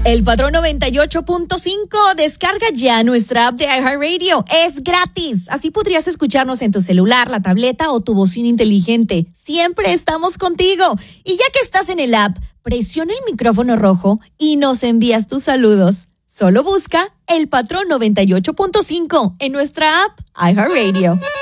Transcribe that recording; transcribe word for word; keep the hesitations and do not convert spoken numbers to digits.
El Patrón noventa y ocho punto cinco. Descarga ya nuestra app de iHeartRadio. Es gratis. Así podrías escucharnos en tu celular, la tableta o tu bocina inteligente. Siempre estamos contigo. Y ya que estás en el app, presiona el micrófono rojo y nos envías tus saludos. Solo busca El Patrón noventa y ocho punto cinco en nuestra app iHeartRadio.